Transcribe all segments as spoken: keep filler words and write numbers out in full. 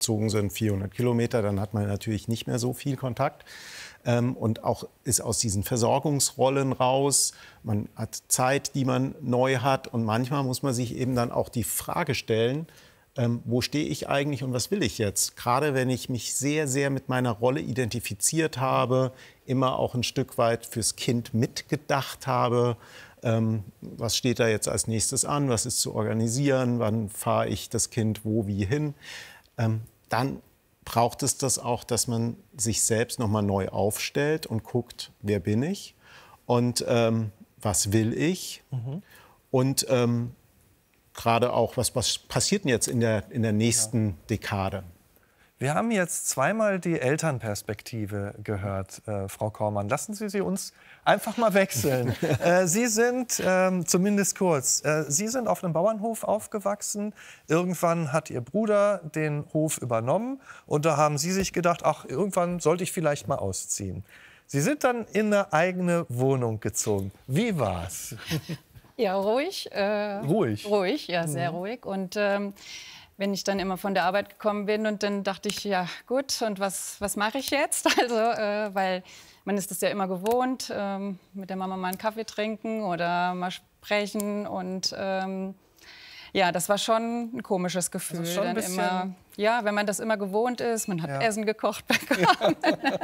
gezogen sind, vierhundert Kilometer, dann hat man natürlich nicht mehr so viel Kontakt. Ähm, und auch ist aus diesen Versorgungsrollen raus. Man hat Zeit, die man neu hat. Und manchmal muss man sich eben dann auch die Frage stellen, ähm, wo stehe ich eigentlich und was will ich jetzt? Gerade wenn ich mich sehr, sehr mit meiner Rolle identifiziert habe, immer auch ein Stück weit fürs Kind mitgedacht habe. Ähm, was steht da jetzt als nächstes an? Was ist zu organisieren? Wann fahre ich das Kind wo, wie hin? Ähm, dann braucht es das auch, dass man sich selbst noch mal neu aufstellt und guckt, wer bin ich und ähm, was will ich? Mhm. Und ähm, gerade auch, was, was passiert denn jetzt in der, in der nächsten ja. Dekade? Wir haben jetzt zweimal die Elternperspektive gehört, äh, Frau Kormann. Lassen Sie sie uns einfach mal wechseln. äh, Sie sind, ähm, zumindest kurz, äh, Sie sind auf einem Bauernhof aufgewachsen. Irgendwann hat Ihr Bruder den Hof übernommen. Und da haben Sie sich gedacht, ach, irgendwann sollte ich vielleicht mal ausziehen. Sie sind dann in eine eigene Wohnung gezogen. Wie war's? Ja, ruhig. Äh, ruhig? Ruhig, ja, sehr mhm. ruhig. Und ähm, wenn ich dann immer von der Arbeit gekommen bin und dann dachte ich, ja gut, und was, was mache ich jetzt? Also, äh, weil man ist das ja immer gewohnt, ähm, mit der Mama mal einen Kaffee trinken oder mal sprechen. Und ähm, ja, das war schon ein komisches Gefühl. Also schon ein dann bisschen immer, ja, wenn man das immer gewohnt ist, man hat ja. Essen gekocht bekommen.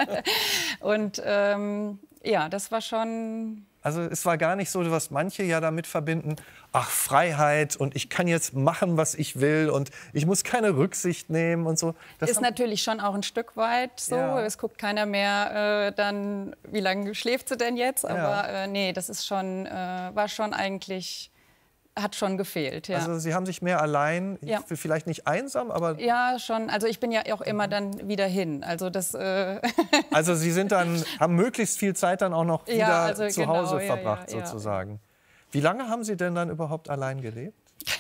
Und ähm, ja, das war schon... Also es war gar nicht so, was manche ja damit verbinden, ach, Freiheit und ich kann jetzt machen, was ich will und ich muss keine Rücksicht nehmen und so. Das ist natürlich schon auch ein Stück weit so. Ja. Es guckt keiner mehr äh, dann, wie lange schläft sie denn jetzt? Aber ja. äh, nee, das ist schon, äh, war schon eigentlich... hat schon gefehlt, ja. Also Sie haben sich mehr allein, ja. vielleicht nicht einsam, aber... Ja, schon. Also ich bin ja auch immer dann wieder hin. Also das... Äh also Sie sind dann, haben möglichst viel Zeit dann auch noch wieder ja, also zu genau, Hause ja, verbracht, ja, sozusagen. Ja. Wie lange haben Sie denn dann überhaupt allein gelebt?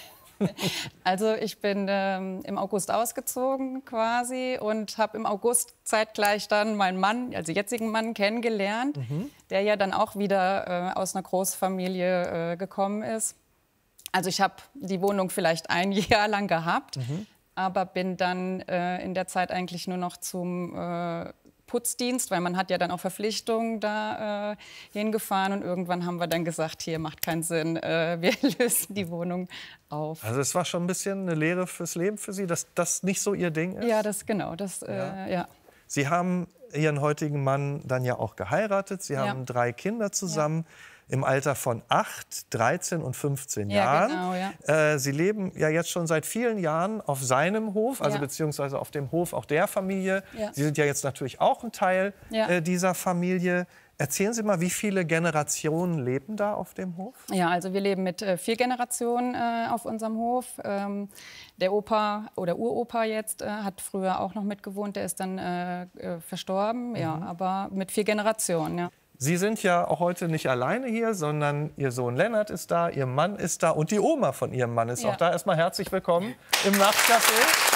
Also ich bin ähm, im August ausgezogen quasi und habe im August zeitgleich dann meinen Mann, also jetzigen Mann, kennengelernt, mhm. der ja dann auch wieder äh, aus einer Großfamilie äh, gekommen ist. Also ich habe die Wohnung vielleicht ein Jahr lang gehabt, mhm. aber bin dann äh, in der Zeit eigentlich nur noch zum äh, Putzdienst, weil man hat ja dann auch Verpflichtungen da äh, hingefahren. Und irgendwann haben wir dann gesagt, hier macht keinen Sinn, äh, wir lösen die Wohnung auf. Also es war schon ein bisschen eine Lehre fürs Leben für Sie, dass das nicht so Ihr Ding ist? Ja, das genau. Das, äh, ja. ja. Sie haben Ihren heutigen Mann dann ja auch geheiratet. Sie haben ja. drei Kinder zusammen. Ja. Im Alter von acht, dreizehn und fünfzehn ja, Jahren. Genau, ja. äh, Sie leben ja jetzt schon seit vielen Jahren auf seinem Hof, also ja. beziehungsweise auf dem Hof auch der Familie. Ja. Sie sind ja jetzt natürlich auch ein Teil ja. äh, dieser Familie. Erzählen Sie mal, wie viele Generationen leben da auf dem Hof? Ja, also wir leben mit äh, vier Generationen äh, auf unserem Hof. Ähm, der Opa oder Uropa jetzt äh, hat früher auch noch mitgewohnt, der ist dann äh, äh, verstorben, mhm. ja, aber mit vier Generationen, ja. Sie sind ja auch heute nicht alleine hier, sondern Ihr Sohn Lennart ist da, Ihr Mann ist da und die Oma von Ihrem Mann ist ja. auch da. Erstmal herzlich willkommen im Nachtcafé.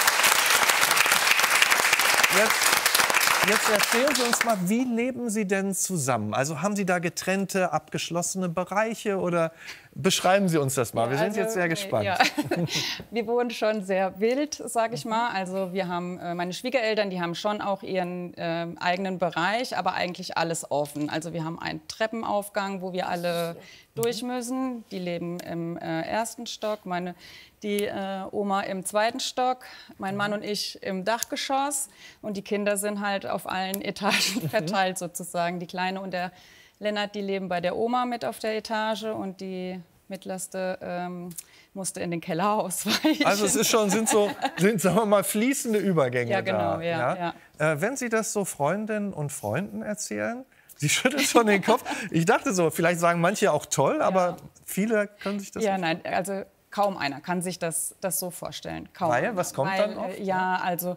Jetzt, jetzt erzählen Sie uns mal, wie leben Sie denn zusammen? Also haben Sie da getrennte, abgeschlossene Bereiche oder beschreiben Sie uns das mal? Wir sind also, jetzt sehr gespannt. Ja. Wir wohnen schon sehr wild, sage ich mal. Also wir haben äh, meine Schwiegereltern, die haben schon auch ihren äh, eigenen Bereich, aber eigentlich alles offen. Also wir haben einen Treppenaufgang, wo wir alle durch müssen. Die leben im äh, ersten Stock, meine die äh, Oma im zweiten Stock, mein Mann und ich im Dachgeschoss und die Kinder sind halt auf allen Etagen verteilt sozusagen. Die Kleine und der Lennart, die leben bei der Oma mit auf der Etage und die mittlerste ähm, musste in den Keller ausweichen. Also es ist schon, sind so, sind, sagen wir mal, fließende Übergänge ja, genau, da. Ja, ja? Ja. Äh, wenn Sie das so Freundinnen und Freunden erzählen, Sie schütteln schon den Kopf. Ich dachte so, vielleicht sagen manche auch toll, ja. aber viele können sich das ja, nicht nein, also kaum einer kann sich das, das so vorstellen. Kaum Weil, einer. was kommt Weil, dann oft? Ja, also...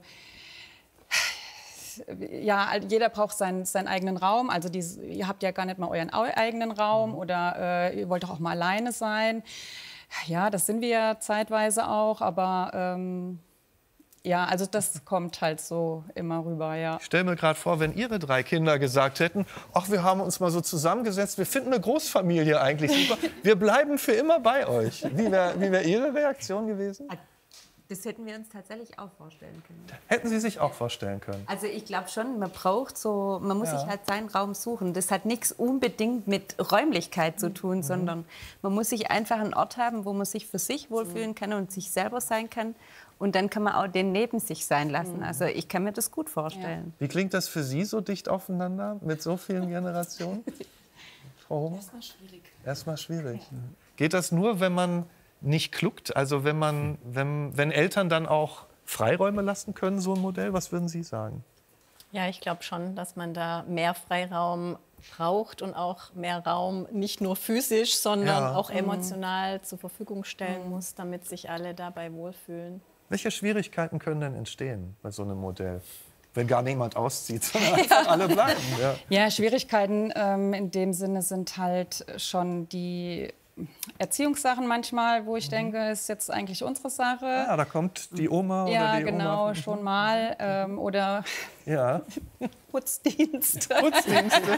Ja, jeder braucht seinen, seinen eigenen Raum. Also die, ihr habt ja gar nicht mal euren eigenen Raum mhm. oder äh, ihr wollt doch auch mal alleine sein. Ja, das sind wir ja zeitweise auch, aber ähm, ja, also das kommt halt so immer rüber, ja. Ich stelle mir gerade vor, wenn Ihre drei Kinder gesagt hätten, ach, wir haben uns mal so zusammengesetzt, wir finden eine Großfamilie eigentlich super, wir bleiben für immer bei euch. Wie wäre wie wär Ihre Reaktion gewesen? Das hätten wir uns tatsächlich auch vorstellen können. Hätten Sie sich auch vorstellen können? Also ich glaube schon, man braucht so, man muss Ja. sich halt seinen Raum suchen. Das hat nichts unbedingt mit Räumlichkeit zu tun, mhm. sondern man muss sich einfach einen Ort haben, wo man sich für sich wohlfühlen kann und sich selber sein kann. Und dann kann man auch den neben sich sein lassen. Also ich kann mir das gut vorstellen. Ja. Wie klingt das für Sie so dicht aufeinander mit so vielen Generationen? Frau Hohmann? Erstmal schwierig. Erstmal schwierig. Geht das nur, wenn man nicht kluckt? Also wenn, man, wenn, wenn Eltern dann auch Freiräume lassen können, so ein Modell? Was würden Sie sagen? Ja, ich glaube schon, dass man da mehr Freiraum braucht und auch mehr Raum nicht nur physisch, sondern Ja. auch emotional mhm. zur Verfügung stellen muss, damit sich alle dabei wohlfühlen. Welche Schwierigkeiten können denn entstehen bei so einem Modell? Wenn gar niemand auszieht, sondern einfach alle bleiben. Ja, ja Schwierigkeiten ähm, in dem Sinne sind halt schon die Erziehungssachen manchmal, wo ich mhm. denke, ist jetzt eigentlich unsere Sache. Ja, da kommt die Oma ja, oder die genau, Oma. schon mal. Ähm, oder ja. Putzdienst. Putzdienste.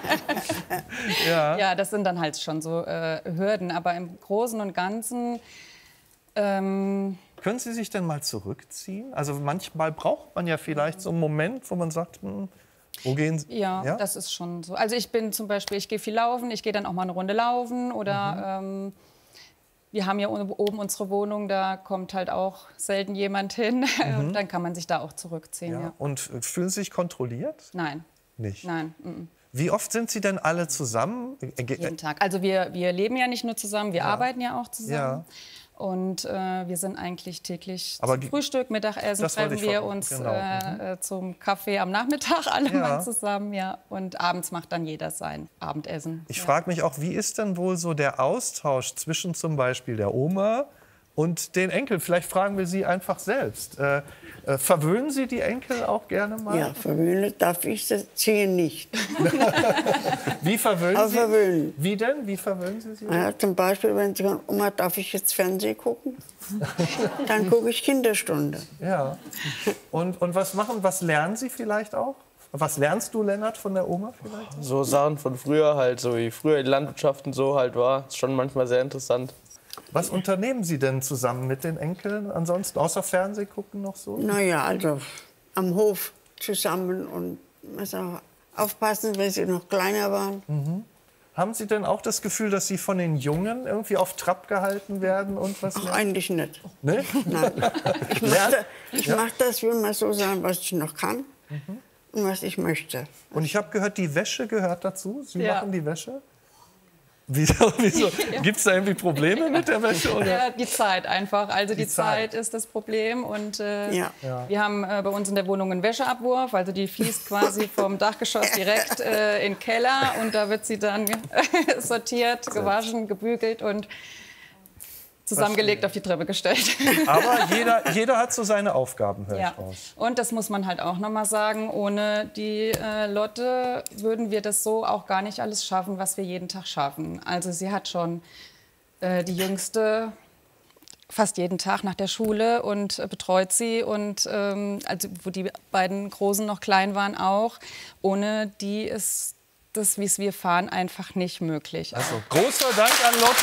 ja. ja, das sind dann halt schon so äh, Hürden. Aber im Großen und Ganzen... Ähm, Können Sie sich denn mal zurückziehen? Also manchmal braucht man ja vielleicht so einen Moment, wo man sagt, hm, wo gehen Sie? Ja, ja, das ist schon so. Also ich bin zum Beispiel, ich gehe viel laufen, ich gehe dann auch mal eine Runde laufen oder mhm. ähm, wir haben ja oben unsere Wohnung, da kommt halt auch selten jemand hin mhm. und dann kann man sich da auch zurückziehen. Ja. Ja. Und fühlen Sie sich kontrolliert? Nein. Nicht? Nein. Mhm. Wie oft sind Sie denn alle zusammen? Jeden Tag. Also wir, wir leben ja nicht nur zusammen, wir ja. arbeiten ja auch zusammen. Ja. Und äh, wir sind eigentlich täglich Aber zum Frühstück, Mittagessen treffen wir uns genau. äh, mhm. zum Kaffee am Nachmittag alle ja. mal zusammen. Ja. Und abends macht dann jeder sein Abendessen. Ich ja. frage mich auch, wie ist denn wohl so der Austausch zwischen zum Beispiel der Oma und den Enkeln? Vielleicht fragen wir Sie einfach selbst. Äh, äh, verwöhnen Sie die Enkel auch gerne mal? Ja, verwöhnen darf ich sie nicht. Wie verwöhnen Aber Sie? verwöhnen. Wie denn? Wie verwöhnen Sie sie? Ja, zum Beispiel, wenn sie sagen, Oma, darf ich jetzt Fernsehen gucken? Dann gucke ich Kinderstunde. Ja. Und, und was machen, was lernen Sie vielleicht auch? Was lernst du, Lennart, von der Oma vielleicht? So Sachen von früher halt, so wie früher die Landwirtschaft und so halt war. Ist schon manchmal sehr interessant. Was unternehmen Sie denn zusammen mit den Enkeln ansonsten, außer Fernsehen gucken noch so? Naja, also am Hof zusammen und also aufpassen, wenn sie noch kleiner waren. Mhm. Haben Sie denn auch das Gefühl, dass Sie von den Jungen irgendwie auf Trab gehalten werden und was? Ach, eigentlich nicht. Nee? Nein. Ich mache das, ja? mach das, will mal so sagen, was ich noch kann mhm. und was ich möchte. Und ich habe gehört, die Wäsche gehört dazu. Sie ja. machen die Wäsche? Wieso? Wieso? Ja. Gibt es da irgendwie Probleme mit der Wäsche? Oder? Ja, die Zeit einfach. Also die, die Zeit. Zeit ist das Problem. Und äh, ja. Ja. wir haben äh, bei uns in der Wohnung einen Wäscheabwurf. Also die fließt quasi vom Dachgeschoss direkt äh, in den Keller. Und da wird sie dann sortiert, gewaschen, gebügelt und zusammengelegt auf die Treppe gestellt. Aber jeder, jeder hat so seine Aufgaben, höre ja. ich raus. Und das muss man halt auch noch mal sagen, ohne die äh, Lotte würden wir das so auch gar nicht alles schaffen, was wir jeden Tag schaffen. Also sie hat schon äh, die Jüngste fast jeden Tag nach der Schule und äh, betreut sie. Und ähm, also, wo die beiden Großen noch klein waren auch. Ohne die ist das, wie es wir fahren, einfach nicht möglich. Also großer Dank an Lotte.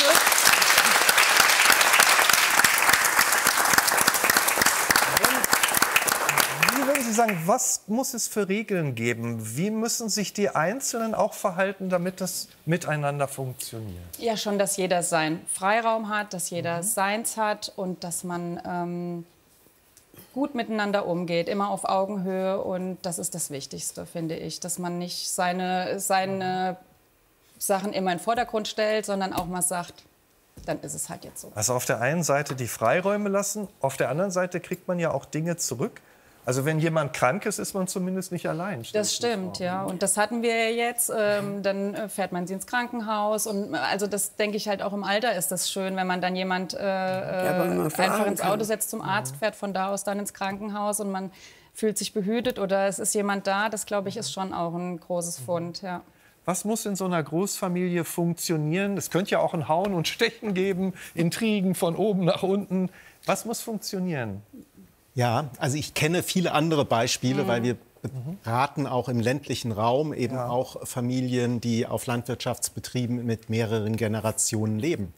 Sie sagen, was muss es für Regeln geben? Wie müssen sich die Einzelnen auch verhalten, damit das miteinander funktioniert? Ja, schon, dass jeder seinen Freiraum hat, dass jeder mhm. seins hat und dass man ähm, gut miteinander umgeht, immer auf Augenhöhe. Und das ist das Wichtigste, finde ich, dass man nicht seine, seine Sachen immer in den Vordergrund stellt, sondern auch mal sagt, dann ist es halt jetzt so. Also auf der einen Seite die Freiräume lassen, auf der anderen Seite kriegt man ja auch Dinge zurück. Also wenn jemand krank ist, ist man zumindest nicht allein. Das stimmt, ja. Und das hatten wir ja jetzt. Ähm, dann fährt man sie ins Krankenhaus. Und also das denke ich halt auch im Alter ist das schön, wenn man dann jemand äh, ja, einfach ins Auto setzt zum Arzt, Mhm. fährt von da aus dann ins Krankenhaus und man fühlt sich behütet oder es ist jemand da. Das, glaube ich, ist schon auch ein großes Fund, ja. Was muss in so einer Großfamilie funktionieren? Es könnte ja auch ein Hauen und Stechen geben, Intrigen von oben nach unten. Was muss funktionieren? Ja, also ich kenne viele andere Beispiele, mhm. weil wir beraten auch im ländlichen Raum eben ja. auch Familien, die auf Landwirtschaftsbetrieben mit mehreren Generationen leben.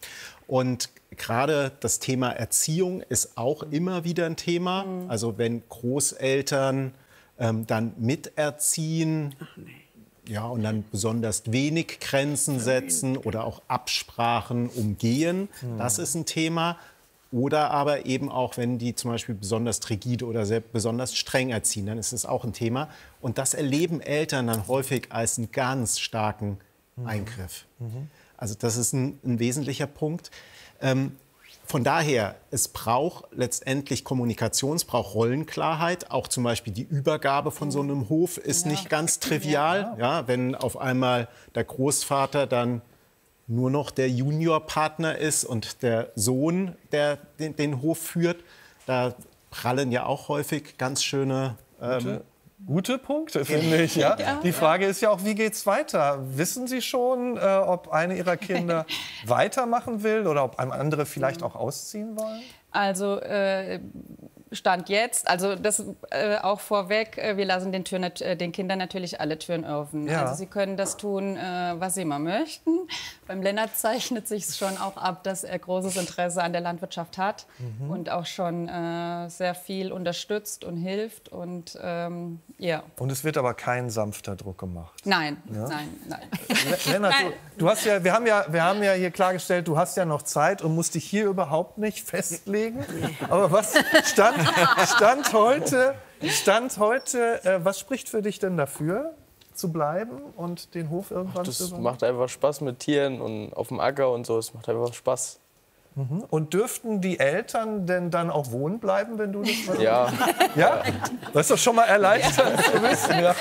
Und gerade das Thema Erziehung ist auch immer wieder ein Thema. Mhm. Also wenn Großeltern ähm, dann miterziehen, ach nee. Ja, und dann besonders wenig Grenzen setzen oder auch Absprachen umgehen, mhm. das ist ein Thema. Oder aber eben auch, wenn die zum Beispiel besonders rigide oder sehr besonders streng erziehen, dann ist es auch ein Thema. Und das erleben Eltern dann häufig als einen ganz starken mhm. Eingriff. Mhm. Also das ist ein, ein wesentlicher Punkt. Ähm, Von daher, es braucht letztendlich Kommunikation, es braucht Rollenklarheit. Auch zum Beispiel die Übergabe von so einem Hof ist ja. nicht ganz trivial. Ja, ja, wenn auf einmal der Großvater dann nur noch der Juniorpartner ist und der Sohn, der den, den Hof führt, da prallen ja auch häufig ganz schöne... Ähm, Gute Punkte, finde ich. Ja? Ja. Die Frage ist ja auch, wie geht's weiter? Wissen Sie schon, äh, ob eine Ihrer Kinder weitermachen will oder ob einem andere vielleicht auch ausziehen wollen? Also äh, Stand jetzt, also das äh, auch vorweg, äh, wir lassen den, Tür, äh, den Kindern natürlich alle Türen offen. Ja. Also sie können das tun, äh, was sie immer möchten. Beim Lennart zeichnet sich schon auch ab, dass er großes Interesse an der Landwirtschaft hat mhm. und auch schon äh, sehr viel unterstützt und hilft. Und, ähm, ja. und es wird aber kein sanfter Druck gemacht? Nein, ja? nein, nein. Lennart, nein. Du, du hast ja, wir, haben ja, wir haben ja hier klargestellt, du hast ja noch Zeit und musst dich hier überhaupt nicht festlegen. Aber was stand, stand heute, stand heute äh, was spricht für dich denn dafür, zu bleiben und den Hof irgendwann das zu übernehmen? Das macht einfach Spaß mit Tieren und auf dem Acker und so. Es macht einfach Spaß. Mhm. Und dürften die Eltern denn dann auch wohnen bleiben, wenn du das machst? Ja. Ja? Das ist doch schon mal erleichternd zu wissen. Ja.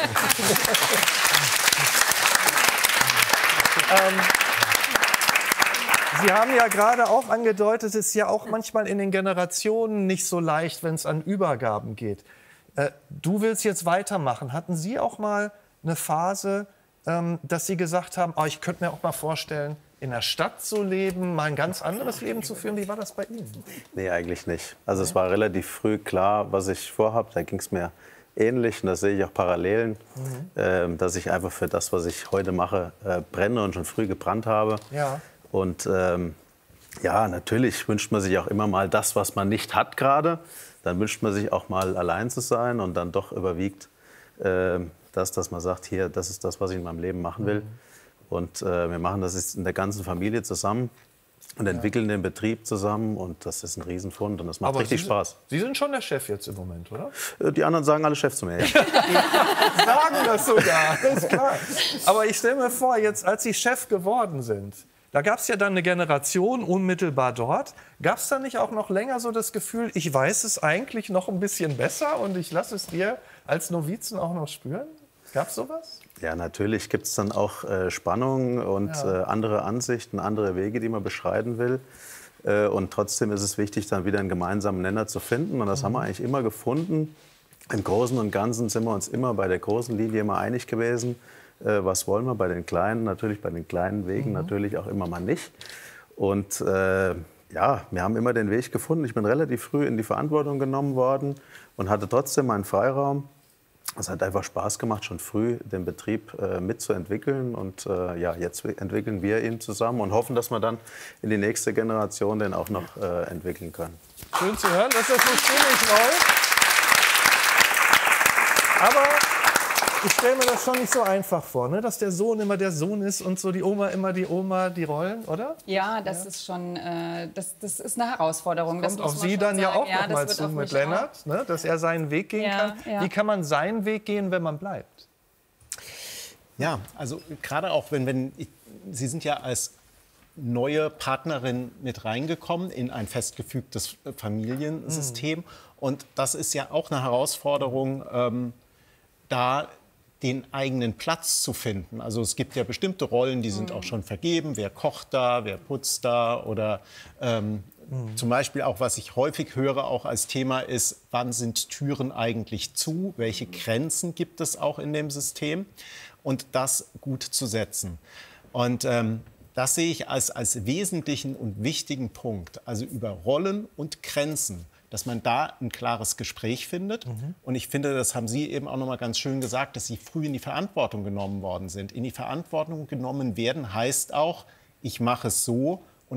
ähm, Sie haben ja gerade auch angedeutet, es ist ja auch manchmal in den Generationen nicht so leicht, wenn es an Übergaben geht. Äh, du willst jetzt weitermachen. Hatten Sie auch mal eine Phase, ähm, dass Sie gesagt haben, oh, ich könnte mir auch mal vorstellen, in der Stadt zu leben, mal ein ganz anderes Leben zu führen? Wie war das bei Ihnen? Nee, eigentlich nicht. Also es war relativ früh klar, was ich vorhabe. Da ging es mir ähnlich und das sehe ich auch Parallelen, mhm. ähm, dass ich einfach für das, was ich heute mache, äh, brenne und schon früh gebrannt habe. Ja. Und ähm, ja, natürlich wünscht man sich auch immer mal das, was man nicht hat gerade. Dann wünscht man sich auch mal allein zu sein und dann doch überwiegt äh, das, dass man sagt, hier, das ist das, was ich in meinem Leben machen will. Mhm. Und äh, wir machen das jetzt in der ganzen Familie zusammen und entwickeln ja. den Betrieb zusammen und das ist ein Riesenfund und das macht Aber richtig Sie sind, Spaß. Sie sind schon der Chef jetzt im Moment, oder? Die anderen sagen alle Chef zu mir. Ja. Sagen das sogar, ist klar. Aber ich stelle mir vor, jetzt als Sie Chef geworden sind, da gab es ja dann eine Generation unmittelbar dort. Gab es da nicht auch noch länger so das Gefühl, ich weiß es eigentlich noch ein bisschen besser und ich lasse es dir als Novizen auch noch spüren? Gab es sowas? Ja, natürlich gibt es dann auch äh, Spannungen und ja. äh, andere Ansichten, andere Wege, die man beschreiten will. Äh, und trotzdem ist es wichtig, dann wieder einen gemeinsamen Nenner zu finden. Und das mhm. haben wir eigentlich immer gefunden. Im Großen und Ganzen sind wir uns immer bei der großen Linie immer einig gewesen. Äh, was wollen wir bei den Kleinen? Natürlich bei den kleinen Wegen, mhm. natürlich auch immer mal nicht. Und äh, ja, wir haben immer den Weg gefunden. Ich bin relativ früh in die Verantwortung genommen worden und hatte trotzdem meinen Freiraum. Es hat einfach Spaß gemacht, schon früh den Betrieb äh, mitzuentwickeln. Und äh, ja, jetzt entwickeln wir ihn zusammen und hoffen, dass wir dann in die nächste Generation den auch noch äh, entwickeln können. Schön zu hören, das ist so ziemlich neu. Aber ich stelle mir das schon nicht so einfach vor, ne? Dass der Sohn immer der Sohn ist und so die Oma immer die Oma, die Rollen, oder? Ja, das ja. ist schon, äh, das, das ist eine Herausforderung. Das kommt auf Sie dann ja auch ja, noch mal zu mit Lennart, ne? Dass er seinen Weg gehen ja, kann. Ja. Wie kann man seinen Weg gehen, wenn man bleibt? Ja, also gerade auch, wenn, wenn ich, Sie sind ja als neue Partnerin mit reingekommen in ein festgefügtes Familiensystem. Mhm. Und das ist ja auch eine Herausforderung, ähm, da den eigenen Platz zu finden. Also es gibt ja bestimmte Rollen, die sind auch schon vergeben. Wer kocht da, wer putzt da oder ähm, mhm. zum Beispiel auch, was ich häufig höre, auch als Thema ist, wann sind Türen eigentlich zu? Welche Grenzen gibt es auch in dem System? Und das gut zu setzen. Und ähm, das sehe ich als, als wesentlichen und wichtigen Punkt. Also über Rollen und Grenzen, dass man da ein klares Gespräch findet. Mhm. Und ich finde, das haben Sie eben auch noch mal ganz schön gesagt, dass Sie früh in die Verantwortung genommen worden sind. In die Verantwortung genommen werden heißt auch, ich mache es so und dann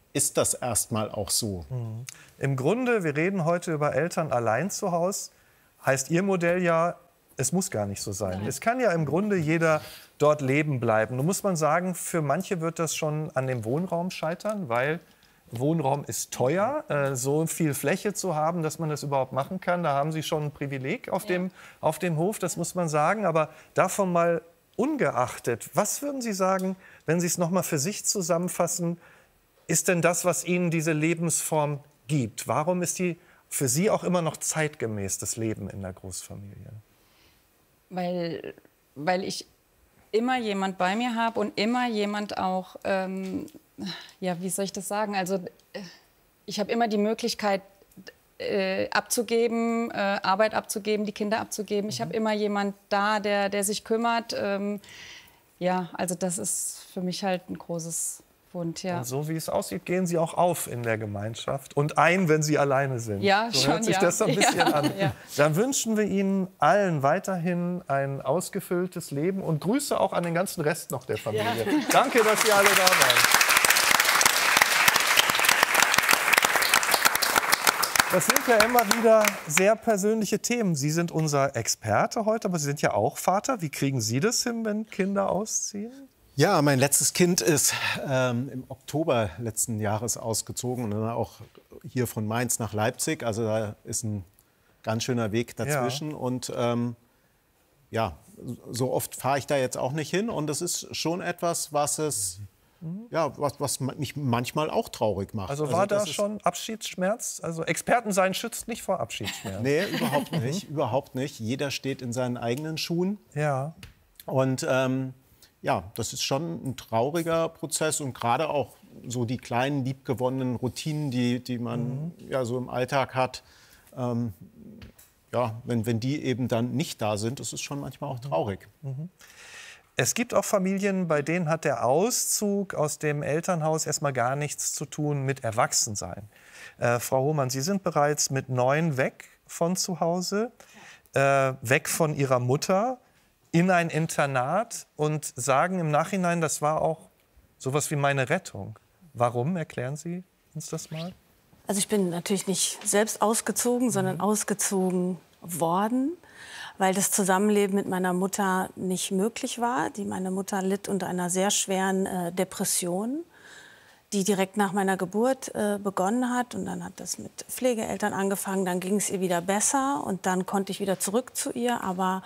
ist das erstmal auch so. Mhm. Im Grunde, wir reden heute über Eltern allein zu Hause, heißt Ihr Modell ja, es muss gar nicht so sein. Es kann ja im Grunde jeder dort leben bleiben. Nun muss man sagen, für manche wird das schon an dem Wohnraum scheitern, weil Wohnraum ist teuer. Äh, so viel Fläche zu haben, dass man das überhaupt machen kann, da haben Sie schon ein Privileg auf, ja. dem, auf dem Hof, das muss man sagen. Aber davon mal ungeachtet, was würden Sie sagen, wenn Sie es noch mal für sich zusammenfassen, ist denn das, was Ihnen diese Lebensform gibt? Warum ist die für Sie auch immer noch zeitgemäß, das Leben in der Großfamilie? Weil, weil ich immer jemand bei mir habe und immer jemand auch, ähm, ja, wie soll ich das sagen? Also ich habe immer die Möglichkeit äh, abzugeben, äh, Arbeit abzugeben, die Kinder abzugeben. Mhm. Ich habe immer jemand da, der, der sich kümmert. Ähm, ja, also das ist für mich halt ein großes Wund, ja. Und so wie es aussieht, gehen Sie auch auf in der Gemeinschaft und ein, wenn Sie alleine sind. Ja, so schon, hört sich ja. das so ein bisschen ja, an. Ja. Dann wünschen wir Ihnen allen weiterhin ein ausgefülltes Leben und Grüße auch an den ganzen Rest noch der Familie. Ja. Danke, dass Sie alle da waren. Das sind ja immer wieder sehr persönliche Themen. Sie sind unser Experte heute, aber Sie sind ja auch Vater. Wie kriegen Sie das hin, wenn Kinder ausziehen? Ja, mein letztes Kind ist ähm, im Oktober letzten Jahres ausgezogen und dann auch hier von Mainz nach Leipzig. Also da ist ein ganz schöner Weg dazwischen. Ja. Und ähm, ja, so oft fahre ich da jetzt auch nicht hin. Und das ist schon etwas, was es mhm. ja, was, was mich manchmal auch traurig macht. Also war also da schon Abschiedsschmerz? Also Experten sein schützt nicht vor Abschiedsschmerz. Nee, überhaupt nicht, überhaupt nicht. Jeder steht in seinen eigenen Schuhen. Ja. Und ähm, ja, das ist schon ein trauriger Prozess und gerade auch so die kleinen, liebgewonnenen Routinen, die, die man mhm. ja so im Alltag hat, ähm, ja, wenn, wenn die eben dann nicht da sind, das ist schon manchmal auch traurig. Mhm. Es gibt auch Familien, bei denen hat der Auszug aus dem Elternhaus erstmal gar nichts zu tun mit Erwachsensein. Äh, Frau Hohmann, Sie sind bereits mit neun weg von zu Hause, äh, weg von Ihrer Mutter, in ein Internat und sagen im Nachhinein, das war auch sowas wie meine Rettung. Warum? Erklären Sie uns das mal. Also ich bin natürlich nicht selbst ausgezogen, sondern mhm. ausgezogen worden, weil das Zusammenleben mit meiner Mutter nicht möglich war. Die, meine Mutter litt unter einer sehr schweren äh, Depression, die direkt nach meiner Geburt äh, begonnen hat. Und dann hat das mit Pflegeeltern angefangen, dann ging es ihr wieder besser und dann konnte ich wieder zurück zu ihr, aber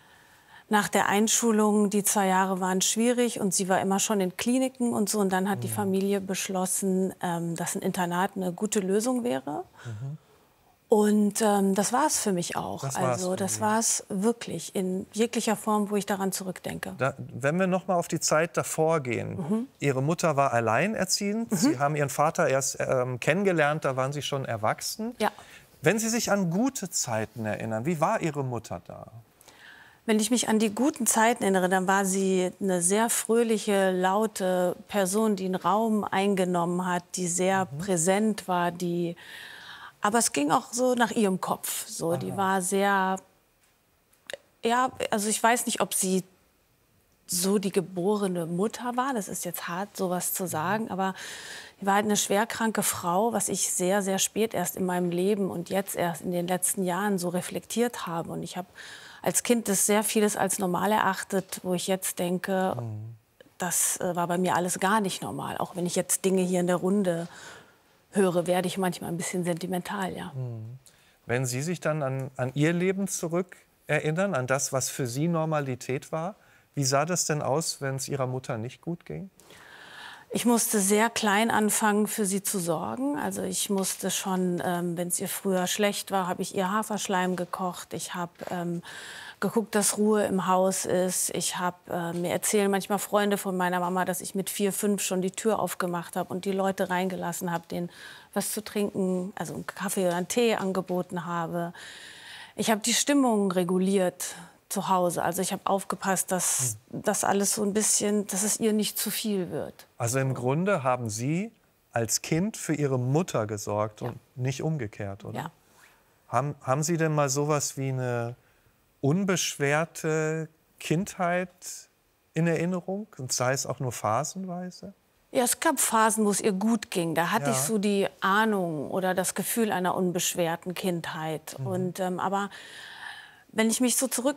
nach der Einschulung, die zwei Jahre waren schwierig und sie war immer schon in Kliniken und so. Und dann hat mhm. die Familie beschlossen, ähm, dass ein Internat eine gute Lösung wäre. Mhm. Und ähm, das war es für mich auch. Das also das war es wirklich in jeglicher Form, wo ich daran zurückdenke. Da, wenn wir noch mal auf die Zeit davor gehen. Mhm. Ihre Mutter war alleinerziehend. Mhm. Sie haben Ihren Vater erst ähm, kennengelernt, da waren Sie schon erwachsen. Ja. Wenn Sie sich an gute Zeiten erinnern, wie war Ihre Mutter da? Wenn ich mich an die guten Zeiten erinnere, dann war sie eine sehr fröhliche, laute Person, die einen Raum eingenommen hat, die sehr mhm. präsent war, die aber es ging auch so nach ihrem Kopf. So, die war sehr, ja, also ich weiß nicht, ob sie so die geborene Mutter war. Das ist jetzt hart, sowas zu sagen, aber sie war halt eine schwerkranke Frau, was ich sehr, sehr spät erst in meinem Leben und jetzt erst in den letzten Jahren so reflektiert habe. Und ich habe als Kind das sehr vieles als normal erachtet, wo ich jetzt denke, mhm. das äh, war bei mir alles gar nicht normal. Auch wenn ich jetzt Dinge hier in der Runde höre, werde ich manchmal ein bisschen sentimental, ja. Mhm. Wenn Sie sich dann an, an Ihr Leben zurück erinnern, an das, was für Sie Normalität war, wie sah das denn aus, wenn es Ihrer Mutter nicht gut ging? Ich musste sehr klein anfangen, für sie zu sorgen. Also ich musste schon, ähm, wenn es ihr früher schlecht war, habe ich ihr Haferschleim gekocht. Ich habe ähm, geguckt, dass Ruhe im Haus ist. Ich habe, äh, mir erzählen manchmal Freunde von meiner Mama, dass ich mit vier, fünf schon die Tür aufgemacht habe und die Leute reingelassen habe, denen was zu trinken, also einen Kaffee oder einen Tee angeboten habe. Ich habe die Stimmung reguliert zu Hause. Also ich habe aufgepasst, dass das alles so ein bisschen, dass es ihr nicht zu viel wird. Also im Grunde haben Sie als Kind für Ihre Mutter gesorgt und ja. nicht umgekehrt, oder? Ja. Haben, haben Sie denn mal sowas wie eine unbeschwerte Kindheit in Erinnerung? Und sei es auch nur phasenweise? Ja, es gab Phasen, wo es ihr gut ging. Da hatte Ja. ich so die Ahnung oder das Gefühl einer unbeschwerten Kindheit. Mhm. Und, ähm, aber wenn ich mich so zurück